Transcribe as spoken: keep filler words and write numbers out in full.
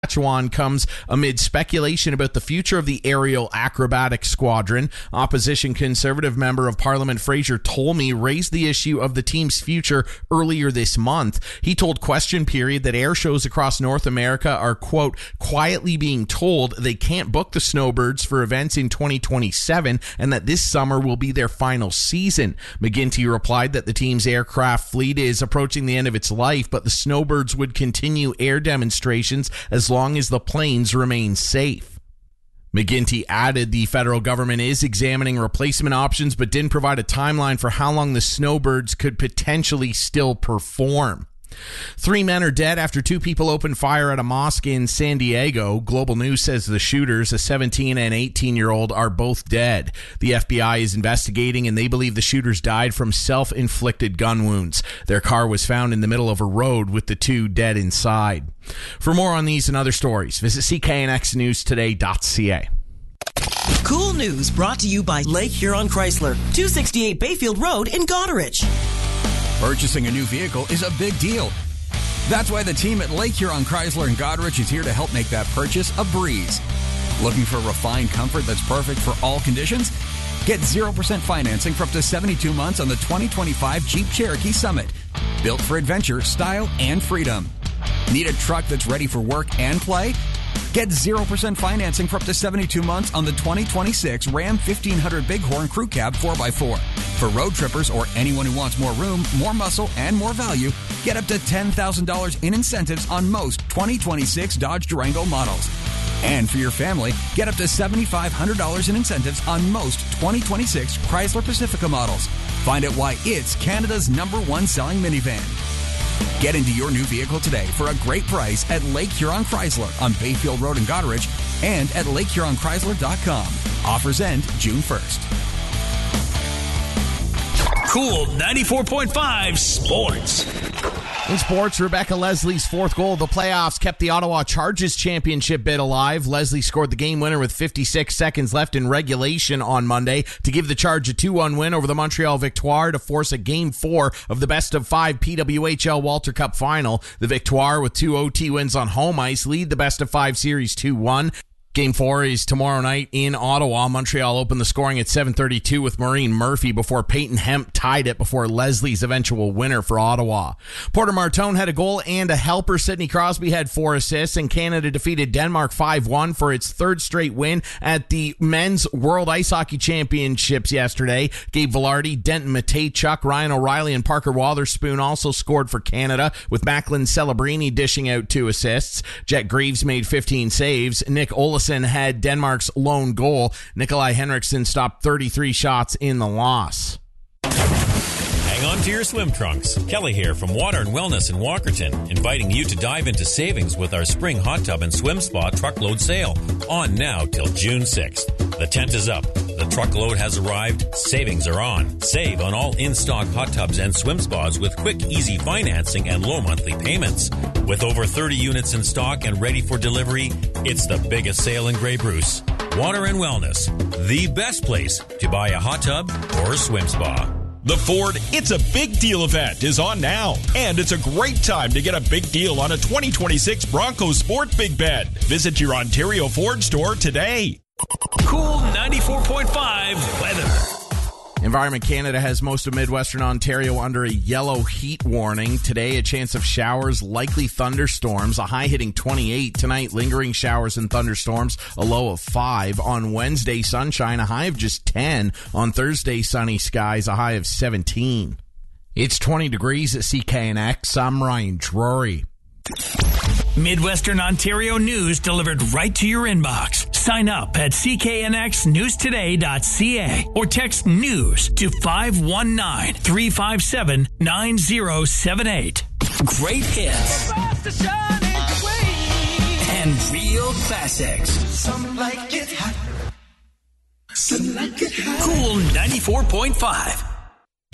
Saskatchewan comes amid speculation about the future of the aerial acrobatic squadron. Opposition Conservative Member of Parliament Fraser Tolmie raised the issue of the team's future earlier this month. He told Question Period that air shows across North America are, quote, quietly being told they can't book the Snowbirds for events in twenty twenty-seven and that this summer will be their final season. McGuinty replied that the team's aircraft fleet is approaching the end of its life, but the Snowbirds would continue air demonstrations as long as the planes remain safe. McGuinty added the federal government is examining replacement options, but didn't provide a timeline for how long the Snowbirds could potentially still perform. Three men are dead after two people opened fire at a mosque in San Diego. Global News says the shooters, a seventeen and eighteen-year-old, are both dead. The F B I is investigating, and they believe the shooters died from self-inflicted gun wounds. Their car was found in the middle of a road with the two dead inside. For more on these and other stories, visit C K N X news today dot C A. Cool news brought to you by Lake Huron Chrysler, two sixty-eight Bayfield Road in Goderich. Purchasing a new vehicle is a big deal. That's why the team at Lake Huron Chrysler in Goderich is here to help make that purchase a breeze. Looking for refined comfort that's perfect for all conditions? Get zero percent financing for up to seventy-two months on the twenty twenty-five Jeep Cherokee Summit. Built for adventure, style, and freedom. Need a truck that's ready for work and play? Get zero percent financing for up to seventy-two months on the twenty twenty-six Ram fifteen hundred Bighorn Crew Cab four by four. For road trippers or anyone who wants more room, more muscle, and more value, get up to ten thousand dollars in incentives on most twenty twenty-six Dodge Durango models. And for your family, get up to seven thousand five hundred dollars in incentives on most twenty twenty-six Chrysler Pacifica models. Find out why it's Canada's number one selling minivan. Get into your new vehicle today for a great price at Lake Huron Chrysler on Bayfield Road in Goderich and at lake huron chrysler dot com. Offers end June first. Cool ninety-four point five Sports. In sports, Rebecca Leslie's fourth goal of the playoffs kept the Ottawa Chargers championship bid alive. Leslie scored the game winner with fifty-six seconds left in regulation on Monday to give the Charge a two one win over the Montreal Victoire to force a game four of the best of five P W H L Walter Cup final. The Victoire, with two O T wins on home ice, lead the best of five series two one. Game four is tomorrow night in Ottawa. Montreal opened the scoring at seven thirty-two with Maureen Murphy before Peyton Hemp tied it before Leslie's eventual winner for Ottawa. Porter Martone had a goal and a helper. Sidney Crosby had four assists, and Canada defeated Denmark five one for its third straight win at the Men's World Ice Hockey Championships yesterday. Gabe Vilardi, Denton Mateychuk, Ryan O'Reilly, and Parker Wotherspoon also scored for Canada, with Macklin Celebrini dishing out two assists. Jet Greaves made fifteen saves. Nick Olesen had Denmark's lone goal. Nikolai Henriksen stopped thirty-three shots in the loss. Hang on to your swim trunks. Kelly here from Water and Wellness in Walkerton, inviting you to dive into savings with our spring hot tub and swim spa truckload sale, on now till June sixth. The tent is up. The truckload has arrived. Savings are on. Save on all in-stock hot tubs and swim spas with quick, easy financing and low monthly payments. With over thirty units in stock and ready for delivery, it's the biggest sale in Grey Bruce. Water and Wellness, the best place to buy a hot tub or a swim spa. The Ford It's a Big Deal event is on now, and it's a great time to get a big deal on a twenty twenty-six Bronco Sport Big Bed. Visit your Ontario Ford store today. Cool ninety-four point five weather. Environment Canada has most of Midwestern Ontario under a yellow heat warning. Today, a chance of showers, likely thunderstorms, a high hitting twenty-eight. Tonight, lingering showers and thunderstorms, a low of five. On Wednesday, sunshine, a high of just ten. On Thursday, sunny skies, a high of seventeen. It's twenty degrees at C K N X. I'm Ryan Drury. Midwestern Ontario news delivered right to your inbox. Sign up at c k n x news today dot c a or text news to five one nine, three five seven, nine zero seven eight. Great hits and real classics. Some like it hot. Some like it hot. Cool ninety-four point five.